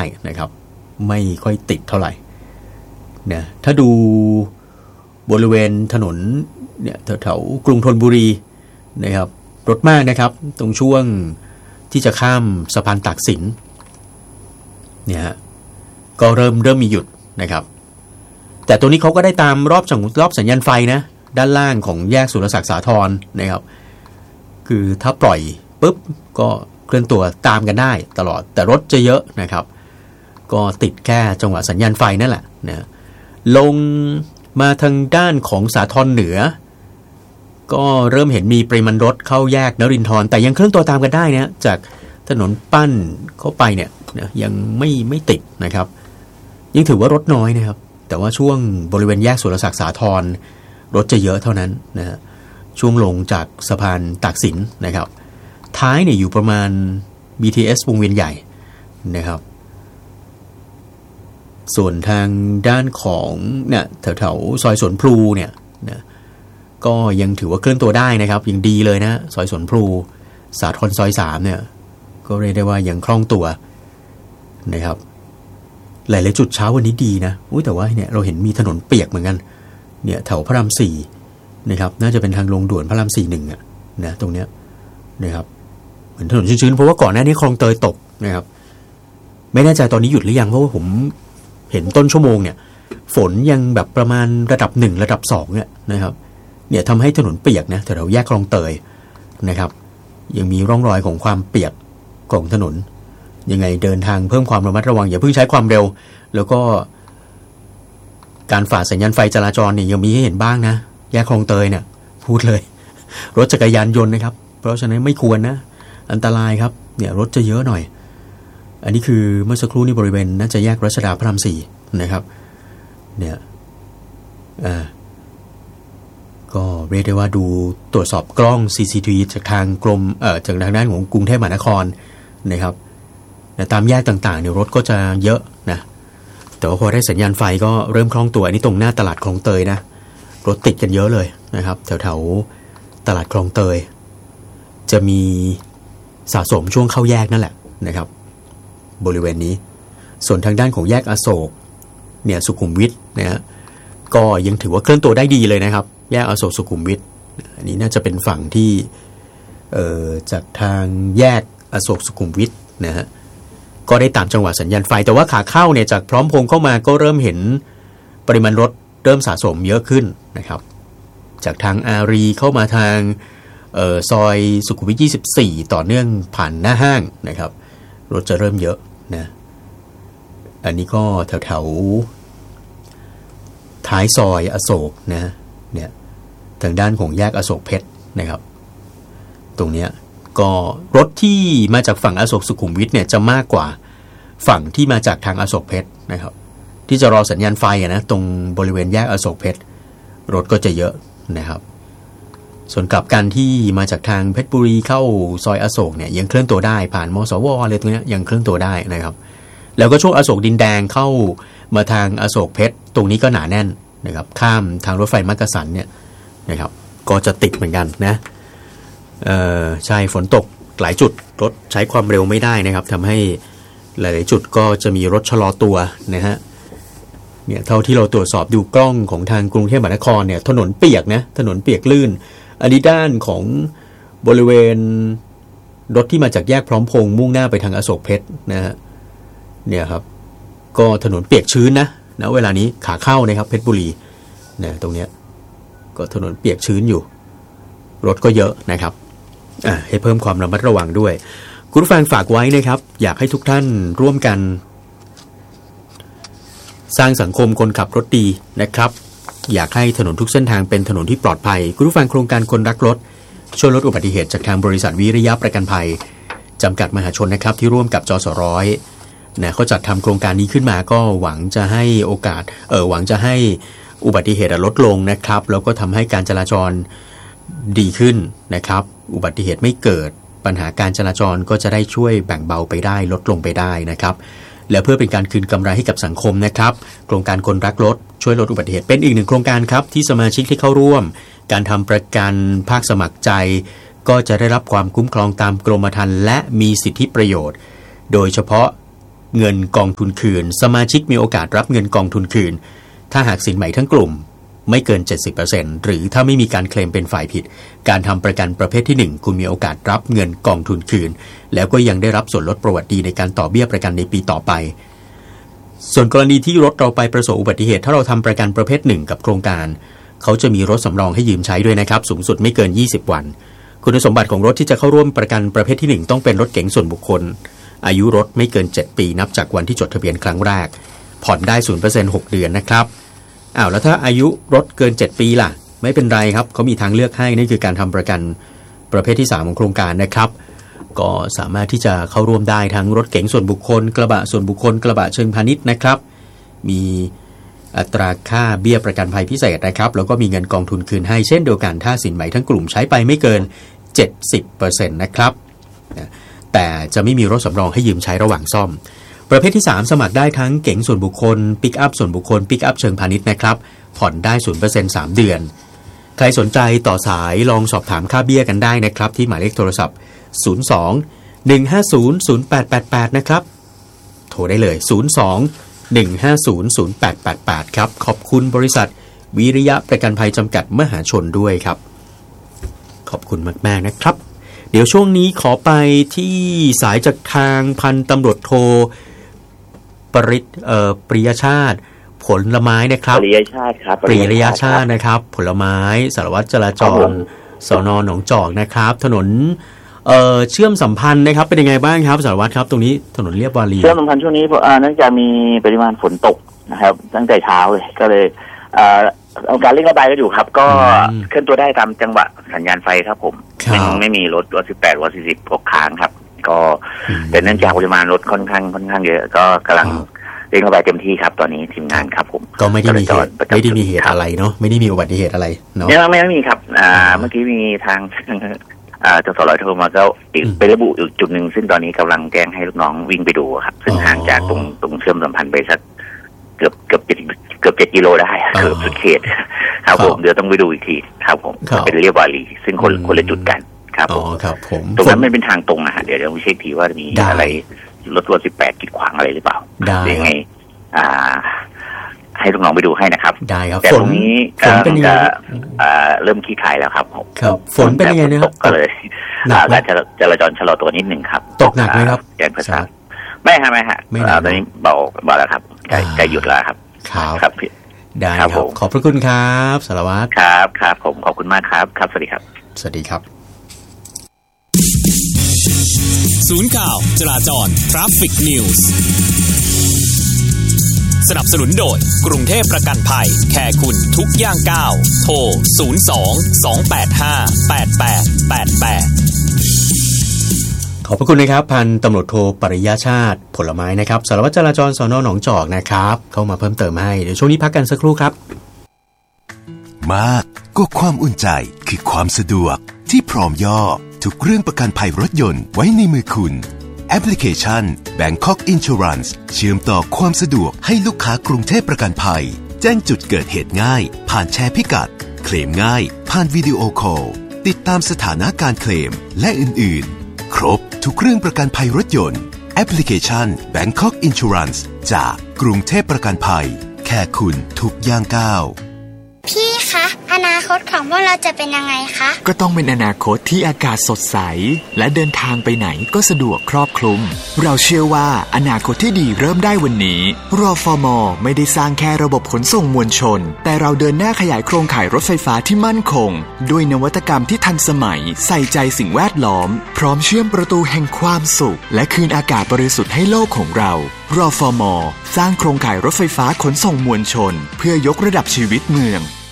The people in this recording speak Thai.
นะครับไม่ค่อยติดเท่าไหร่นะถ้าดูบริเวณถนนเนี่ยแถวๆกรุงธนบุรีนะครับรถมากนะครับตรงช่วงที่จะข้ามสะพานตากสินเนี่ยก็เริ่มมีหยุดนะครับแต่ตัวนี้เขาก็ได้ตามรอบสัญญาณไฟนะด้านล่างของแยกสุรศักดิ์สาธรนะครับคือถ้าปล่อยปุ๊บก็เคลื่อนตัวตามกันได้ตลอดแต่รถจะเยอะนะครับก็ติดแค่จังหวะสัญญาณไฟนั่นแหละนะลงมาทางด้านของสาทรเหนือก็เริ่มเห็นมีปริมาณรถเข้าแยกนรินทร์แต่ยังเคลื่อนตัวตามกันได้นะจากถนนปั้นเข้าไปเนี่ยนะยังไม่ติดนะครับยังถือว่ารถน้อยนะครับแต่ว่าช่วงบริเวณแยกสุรศักดิ์สาธรรถจะเยอะเท่านั้นนะช่วงลงจากสะพานตากสินนะครับท้ายเนี่ยอยู่ประมาณ BTS วงเวียนใหญ่นะครับส่วนทางด้านของเนี่ยแถวๆซอยสวนพลูเนี่ยนะก็ยังถือว่าเคลื่อนตัวได้นะครับยังดีเลยนะซอยสวนพลูสาทรซอย3เนี่ยก็เรียกได้ว่ายังคล่องตัวนะครับหลายๆจุดเช้าวันนี้ดีนะแต่ว่าเนี่ยเราเห็นมีถนนเปียกเหมือนกันเนี่ยแถวพระราม4นะครับน่าจะเป็นทางลงด่วนพระราม4 1อ่ะนะตรงเนี้ยนะครับเหมือนถนนชื้นๆเพราะว่าก่อนหน้านี้คลองเตยตกนะครับไม่แน่ใจตอนนี้หยุดหรือยังเพราะว่าผมเห็นต้นชั่วโมงเนี่ยฝนยังแบบประมาณระดับ1ระดับ2เนี่ยนะครับเนี่ยทำให้ถนนเปียกนะแถวแยกคลองเตยนะครับยังมีร่องรอยของความเปียกของถนนยังไงเดินทางเพิ่มความระมัดระวังอย่าเพิ่งใช้ความเร็วแล้วก็การฝ่าสัญญาณไฟจราจรเนี่ยยังมีให้เห็นบ้างนะแยกคลองเตยเนี่ยพูดเลยรถจักรยานยนต์นะครับเพราะฉะนั้นไม่ควรนะอันตรายครับเนี่ยรถจะเยอะหน่อยอันนี้คือเมื่อสักครู่นี้บริเวณน่าจะแยกรัชดาพระราม4นะครับเนี่ยก็เรียกได้ว่าดูตรวจสอบกล้อง CCTV จากทางกรมจากทางด้านของกรุงเทพมหานครนะครับตามแยกต่างๆเนี่ยรถก็จะเยอะนะแต่ว่าพอได้สัญญาณไฟก็เริ่มคล่องตัวอันนี้ตรงหน้าตลาดคลองเตยนะรถติดกันเยอะเลยนะครับแถวๆตลาดคลองเตยจะมีสะสมช่วงเข้าแยกนั่นแหละนะครับบริเวณนี้ส่วนทางด้านของแยกอโศกเนี่ยสุขุมวิทนะฮะก็ยังถือว่าเคลื่อนตัวได้ดีเลยนะครับแยกอโศกสุขุมวิทอันนี้น่าจะเป็นฝั่งที่จากทางแยกอโศกสุขุมวิทนะฮะก็ได้ตามจังหวะสัญญาณไฟแต่ว่าขาเข้าเนี่ยจากพร้อมพงษ์เข้ามาก็เริ่มเห็นปริมาณรถเริ่มสะสมเยอะขึ้นนะครับจากทางอารีเข้ามาทางซอยสุขุมวิท24ต่อเนื่องผ่านหน้าห้างนะครับรถจะเริ่มเยอะนะอันนี้ก็แถวๆท้ายซอยอโศกนะเนี่ยทางด้านของแยกอโศกเพชรนะครับตรงเนี้ยก็รถที่มาจากฝั่งอโศกสุขุมวิทเนี่ยจะมากกว่าฝั่งที่มาจากทางอโศกเพชรนะครับที่จะรอสัญญาณไฟนะตรงบริเวณแยกอโศกเพชรรถก็จะเยอะนะครับส่วนกลับกันที่มาจากทางเพชรบุรีเข้าซอยอโศกเนี่ยยังเคลื่อนตัวได้ผ่านมสวอะไรตรงนี้ยังเคลื่อนตัวได้นะครับแล้วก็ช่วงอโศกดินแดงเข้ามาทางอโศกเพชรตรงนี้ก็หนาแน่นนะครับข้ามทางรถไฟมักกะสันเนี่ยนะครับก็จะติดเหมือนกันนะใช่ฝนตกหลายจุดรถใช้ความเร็วไม่ได้นะครับทำให้หลายๆจุดก็จะมีรถชะลอตัวนะฮะเนี่ยเท่าที่เราตรวจสอบดูกล้องของทางกรุงเทพมหานครเนี่ยถนนเปียกนะถนนเปียกลื่นอันนี้ด้านของบริเวณรถที่มาจากแยกพร้อมพงษ์มุ่งหน้าไปทางอโศกเพชรนะฮะเนี่ยครับก็ถนนเปียกชื้นนะเวลานี้ขาเข้านะครับเพชรบุรีนะตรงเนี้ยก็ถนนเปียกชื้นอยู่รถก็เยอะนะครับให้เพิ่มความระมัดระวังด้วยคุณผู้ฟังฝากไว้นะครับอยากให้ทุกท่านร่วมกันสร้างสังคมคนขับรถดีนะครับอยากให้ถนนทุกเส้นทางเป็นถนนที่ปลอดภัยคุณผู้ฟังโครงการคนรักรถช่วยลดอุบัติเหตุจากทางบริษัทวิริยะประกันภัยจำกัดมหาชนนะครับที่ร่วมกับจสร้อยนะเขาจัดทำโครงการนี้ขึ้นมาก็หวังจะให้โอกาสหวังจะให้อุบัติเหตุลดลงนะครับแล้วก็ทำให้การจราจรดีขึ้นนะครับอุบัติเหตุไม่เกิดปัญหาการจราจรก็จะได้ช่วยแบ่งเบาไปได้ลดลงไปได้นะครับและเพื่อเป็นการคืนกำไรให้กับสังคมนะครับโครงการคนรักรถช่วยลดอุบัติเหตุเป็นอีกหนึ่งโครงการครับที่สมาชิกที่เข้าร่วมการทำประกันภาคสมัครใจก็จะได้รับความคุ้มครองตามกรมธรรม์และมีสิทธิประโยชน์โดยเฉพาะเงินกองทุนคืนสมาชิกมีโอกาสรับเงินกองทุนคืนถ้าหากสินไหมทั้งกลุ่มไม่เกิน 70% หรือถ้าไม่มีการเคลมเป็นฝ่ายผิดการทำประกันประเภทที่1คุณมีโอกาสรับเงินกองทุนคืนแล้วก็ยังได้รับส่วนลดประวัติดีในการต่อเบี้ยประกันในปีต่อไปส่วนกรณีที่รถเราไปประสบอุบัติเหตุถ้าเราทำประกันประเภท1กับโครงการเขาจะมีรถสำรองให้ยืมใช้ด้วยนะครับสูงสุดไม่เกิน20วันคุณสมบัติของรถที่จะเข้าร่วมประกันประเภทที่1ต้องเป็นรถเก๋งส่วนบุคคลอายุรถไม่เกิน7ปีนับจากวันที่จดทะเบียนครั้งแรกผ่อนได้ 0% 6 เดือนนะครับแล้วถ้าอายุรถเกิน7ปีล่ะไม่เป็นไรครับเขามีทางเลือกให้นั่นคือการทำประกันประเภทที่3ของโครงการนะครับก็สามารถที่จะเข้าร่วมได้ทั้งรถเก๋งส่วนบุคคลกระบะส่วนบุคคลกระบะเชิงพาณิชย์นะครับมีอัตราค่าเบี้ยประกันภัยพิเศษนะครับแล้วก็มีเงินกองทุนคืนให้เช่นเดียวกันถ้าสินไหมทั้งกลุ่มใช้ไปไม่เกิน 70% นะครับแต่จะไม่มีรถสำรองให้ยืมใช้ระหว่างซ่อมประเภทที่3สมัครได้ทั้งเก๋งส่วนบุคคลปิกอัพส่วนบุคคลปิกอัพเชิงพาณิชย์นะครับผ่อนได้ 0% 3 เดือนใครสนใจต่อสายลองสอบถามค่าเบี้ยกันได้นะครับที่หมายเลขโทรศัพท์02-150-0888นะครับโทรได้เลย02-150-0888ครับขอบคุณบริษัทวิริยะประกันภัยจำกัดมหาชนด้วยครับขอบคุณมากๆนะครับเดี๋ยวช่วงนี้ขอไปที่สายจากทางพันตำรวจโทปริยชาติผลไม้นะครับปริยชาติครับปริยชาตินะครับผลไม้สารวัตรจราจรสน.หนองจอกนะครับถนนเชื่อมสัมพันธ์นะครับเป็นยังไงบ้างครับสารวัตรครับตรงนี้ถนนเรียบวารีเชื่อมสัมพันธ์ช่วงนี้เนื่องจากมีปริมาณฝนตกนะครับตั้งแต่เช้าเลยก็เลยเอาการเร่งระบายก็อยู่ครับก็เคลื่อนตัวได้ตามจังหวะสัญญาณไฟครับผมไม่มีรถ18รถ40ตกค้างครับก็แต่เนื่องจากปริมาณรถค่อนข้างเยอะก็กำลังเร่งระบายเต็มที่ครับตอนนี้ทีมงานครับผมก็ไม่ได้มีเหตุอะไรเนาะไม่ได้มีอุบัติเหตุอะไรเนาะไม่มีครับเมื่อกี้มีทางจส.โทรมาก็ไประบุอีกจุดหนึ่งซึ่งตอนนี้กำลังแจ้งให้ลูกน้องวิ่งไปดูครับซึ่งห่างจากตรงเชื่อมสัมพันธ์ไปสักเกือบ7กิโลได้เกือบสุดเขตครับผมเดี๋ยวต้องไปดูอีกทีครับผมเป็นเรียบวารีซึ่งคนละจุดกันครับผมตรงนั้นไม่เป็นทางตรงนะฮะเดี๋ยวเราเช็คทีว่ามีอะไรรถ18กีดขวางอะไรหรือเปล่ายังไงให้ลูกน้องไปดูให้นะครับได้ครับแต่ตรงนี้เป็นยังไงเริ่มขี้คายแล้วครับผมฝนเป็นยังไงนะครับก็เลยการจราจรชะลอตัวนิดหนึ่งครับตกหนักไหมครับแจ้งภาษาไม่ฮะตอนนี้เบาแล้วครับใกล้หยุดแล้วครับครับได้ครับขอบพระคุณครับสารวัตรครับผมขอบคุณมากครับครับสวัสดีครับสวัสดีครับศูนย์ข่าวจราจร Traffic News สนับสนุนโดยกรุงเทพประกันภัยแค่คุณทุกย่างก้าวโทร02-285-8888 ขอบพระคุณนะครับพันตำรวจโทปริยชาติผลไม้นะครับสารวัตรจราจรสน.หนองจอกนะครับเข้ามาเพิ่มเติมให้เดี๋ยวช่วงนี้พักกันสักครู่ครับมากก็ความอุ่นใจคือความสะดวกที่พร้อมย่อทุกเรื่องประกันภัยรถยนต์ไว้ในมือคุณแอปพลิเคชัน Bangkok Insurance เชื่อมต่อความสะดวกให้ลูกค้ากรุงเทพประกันภัยแจ้งจุดเกิดเหตุง่ายผ่านแชร์พิกัดเคลมง่ายผ่านวิดีโอคอลติดตามสถานะการเคลมและอื่นๆครบทุกเรื่องประกันภัยรถยนต์แอปพลิเคชัน Bangkok Insurance จากกรุงเทพประกันภัยแค่คุณทุกย่างก้าวพี่คะอนาคตของพวกเราจะเป็นยังไงคะก็ต้องเป็นอนาคตที่อากาศสดใสและเดินทางไปไหนก็สะดวกครอบคลุมเราเชื่อว่าอนาคตที่ดีเริ่มได้วันนี้รฟม.ไม่ได้สร้างแค่ระบบขนส่งมวลชนแต่เราเดินหน้าขยายโครงข่ายรถไฟฟ้าที่มั่นคงด้วยนวัตกรรมที่ทันสมัยใส่ใจสิ่งแวดล้อมพร้อมเชื่อมประตูแห่งความสุขและคืนอากาศบริสุทธิ์ให้โลกของเรารฟม.สร้างโครงข่ายรถไฟฟ้าขนส่งมวลชนเพื่อยกระดับชีวิตเมือง